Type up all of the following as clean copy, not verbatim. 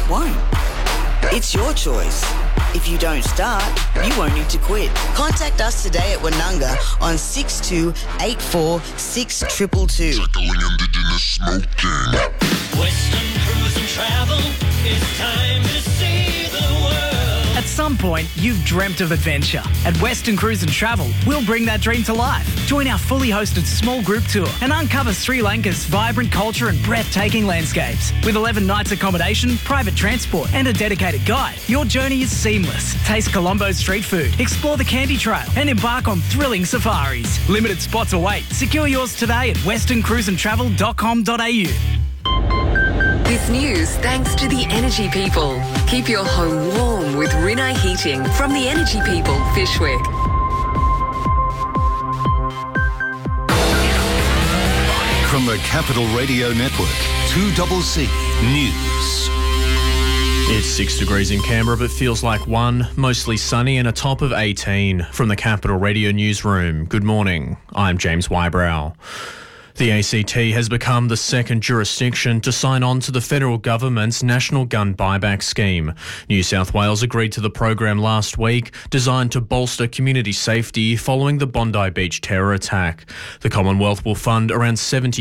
won't. It's your choice. If you don't start, you won't need to quit. Contact us today at Wananga on 62846222. Tackling Indigenous smoking. Western Cruise and Travel, it's time to see the world. At some point, you've dreamt of adventure. At Western Cruise and Travel, we'll bring that dream to life. Join our fully hosted small group tour and uncover Sri Lanka's vibrant culture and breathtaking landscapes. With 11 nights accommodation, private transport and a dedicated guide, your journey is seamless. Taste Colombo's street food, explore the Candy Trail and embark on thrilling safaris. Limited spots await. Secure yours today at westerncruiseandtravel.com.au. This news thanks to the Energy People. Keep your home warm with Rinnai Heating from the Energy People, Fishwick. From the Capital Radio Network, 2CC News. It's 6 degrees in Canberra, but feels like 1, mostly sunny and a top of 18. From the Capital Radio Newsroom, good morning. I'm James Wybrow. The ACT has become the second jurisdiction to sign on to the federal government's National Gun Buyback Scheme. New South Wales agreed to the program last week, designed to bolster community safety following the Bondi Beach terror attack. The Commonwealth will fund around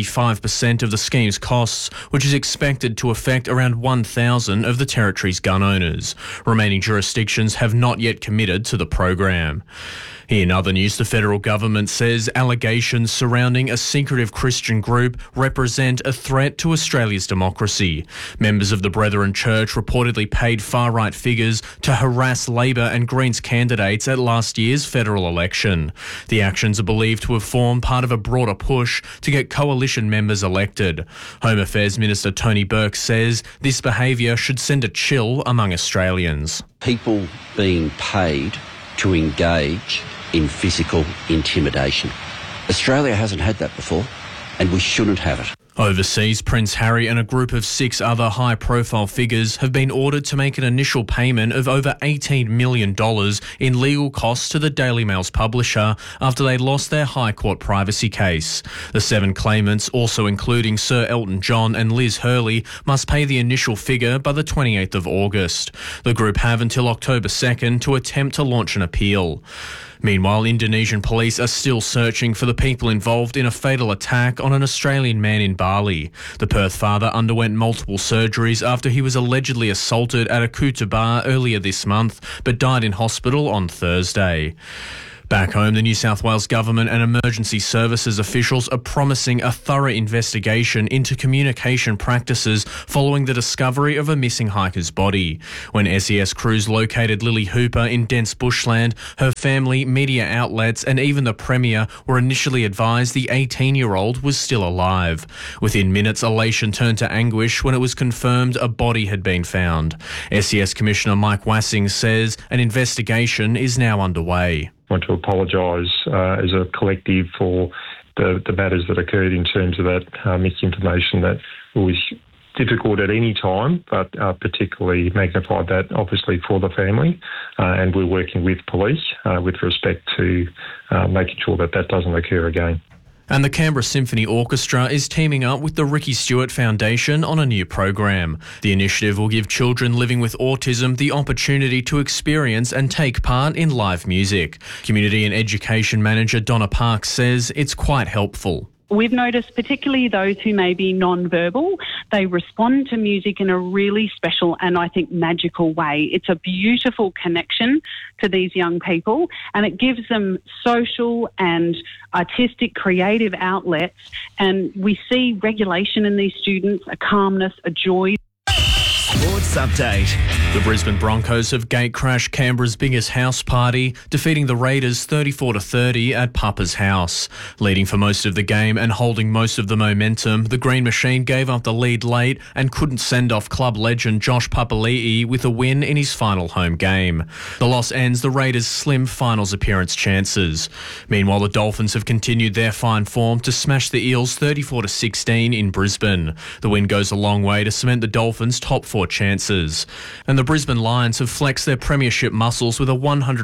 75% of the scheme's costs, which is expected to affect around 1,000 of the territory's gun owners. Remaining jurisdictions have not yet committed to the program. In other news, the federal government says allegations surrounding a secretive Christian group represent a threat to Australia's democracy. Members of the Brethren Church reportedly paid far-right figures to harass Labor and Greens candidates at last year's federal election. The actions are believed to have formed part of a broader push to get coalition members elected. Home Affairs Minister Tony Burke says this behaviour should send a chill among Australians. People being paid to engage in physical intimidation. Australia hasn't had that before, and we shouldn't have it. Overseas, Prince Harry and a group of 6 other high-profile figures have been ordered to make an initial payment of over $18 million in legal costs to the Daily Mail's publisher after they lost their High Court privacy case. The 7 claimants, also including Sir Elton John and Liz Hurley, must pay the initial figure by the 28th of August. The group have until October 2nd to attempt to launch an appeal. Meanwhile, Indonesian police are still searching for the people involved in a fatal attack on an Australian man in Bali. The Perth father underwent multiple surgeries after he was allegedly assaulted at a Kuta bar earlier this month, but died in hospital on Thursday. Back home, the New South Wales Government and emergency services officials are promising a thorough investigation into communication practices following the discovery of a missing hiker's body. When SES crews located Lily Hooper in dense bushland, her family, media outlets and even the Premier were initially advised the 18-year-old was still alive. Within minutes, elation turned to anguish when it was confirmed a body had been found. SES Commissioner Mike Wassing says an investigation is now underway. I want to apologise as a collective for the matters that occurred in terms of that misinformation that was difficult at any time, but particularly magnified that obviously for the family. And we're working with police with respect to making sure that that doesn't occur again. And the Canberra Symphony Orchestra is teaming up with the Ricky Stewart Foundation on a new program. The initiative will give children living with autism the opportunity to experience and take part in live music. Community and Education Manager Donna Parks says it's quite helpful. We've noticed particularly those who may be non-verbal, they respond to music in a really special and I think magical way. It's a beautiful connection to these young people and it gives them social and artistic creative outlets, and we see regulation in these students, a calmness, a joy. Sports update. The Brisbane Broncos have gate-crashed Canberra's biggest house party, defeating the Raiders 34-30 at Papa's house. Leading for most of the game and holding most of the momentum, the Green Machine gave up the lead late and couldn't send off club legend Josh Papali'i with a win in his final home game. The loss ends the Raiders' slim finals appearance chances. Meanwhile, the Dolphins have continued their fine form to smash the Eels 34-16 in Brisbane. The win goes a long way to cement the Dolphins' top 4 chances. And the Brisbane Lions have flexed their premiership muscles with a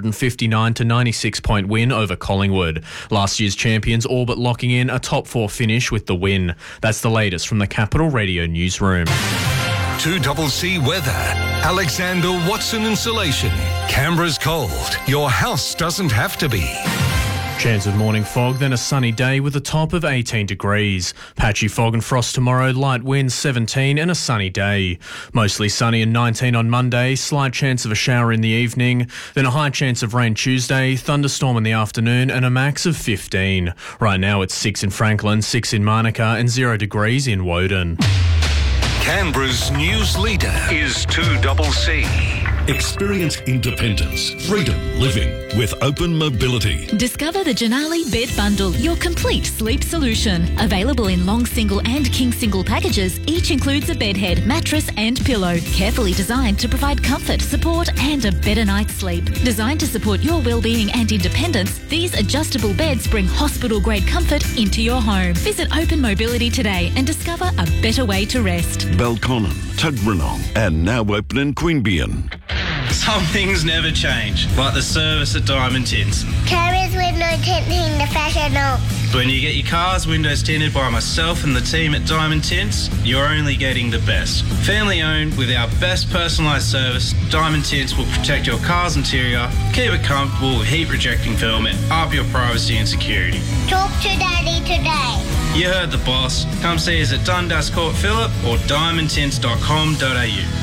159-96 point win over Collingwood. Last year's champions all but locking in a top 4 finish with the win. That's the latest from the Capital Radio Newsroom. 2CC weather. Alexander Watson Insulation. Canberra's cold. Your house doesn't have to be. Chance of morning fog, then a sunny day with a top of 18 degrees. Patchy fog and frost tomorrow, light winds 17 and a sunny day. Mostly sunny and 19 on Monday, slight chance of a shower in the evening. Then a high chance of rain Tuesday, thunderstorm in the afternoon and a max of 15. Right now it's 6 in Franklin, 6 in Manuka and 0 degrees in Woden. Canberra's news leader is 2CC. Experience independence, freedom living with Open Mobility. Discover the Janali Bed Bundle, your complete sleep solution. Available in long single and king single packages, each includes a bed head, mattress and pillow. Carefully designed to provide comfort, support and a better night's sleep. Designed to support your well-being and independence, these adjustable beds bring hospital-grade comfort into your home. Visit Open Mobility today and discover a better way to rest. Belconnen, Tuggeranong and now open in Queanbeyan. Some things never change, like the service at Diamond Tints. Carriers window tinting the fashion up. When you get your car's windows tinted by myself and the team at Diamond Tints, you're only getting the best. Family owned with our best personalised service, Diamond Tints will protect your car's interior, keep it comfortable with heat rejecting film and up your privacy and security. Talk to Daddy today. You heard the boss. Come see us at Dundas Court Phillip or diamondtints.com.au.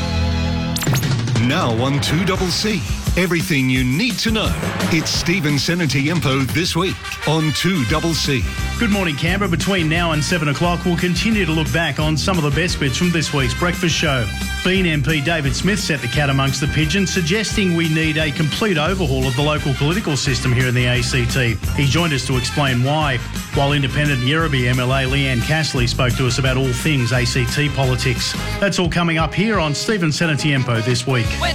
Now on 2CC. Everything you need to know. It's Stephen Senatiempo this week on 2CC. Good morning, Canberra. Between now and 7 o'clock, we'll continue to look back on some of the best bits from this week's breakfast show. Bean MP David Smith set the cat amongst the pigeons, suggesting we need a complete overhaul of the local political system here in the ACT. He joined us to explain why, while independent Yerrabee MLA Leanne Castley spoke to us about all things ACT politics. That's all coming up here on Stephen Senatiempo this week. When